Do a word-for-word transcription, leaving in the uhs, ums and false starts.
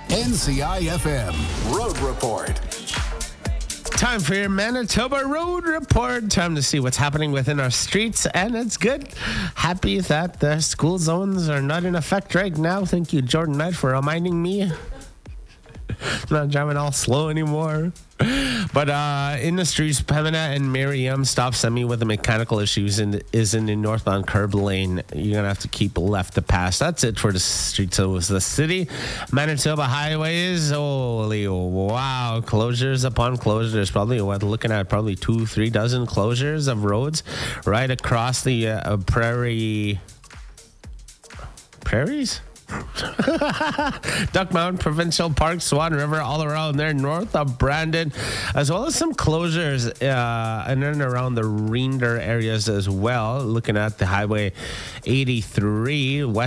N C I F M Road Report. Time for your Manitoba Road Report. Time to see what's happening within our streets, and it's good. Happy that the school zones are not in effect right now. Thank you, Jordan Knight, for reminding me. I'm not driving all slow anymore. But uh, in the streets, Pembina and Merriam stop semi with the mechanical issues and is in the northbound curb lane. You're going to have to keep left to pass. That's it for the streets of the city. Manitoba highways, holy wow, closures upon closures. Probably what looking at probably two, three dozen closures of roads right across the uh, prairie prairies. Duck Mountain Provincial Park, Swan River, all around there north of Brandon, as well as some closures uh, and then around the Reender areas as well. Looking at the Highway eighty-three west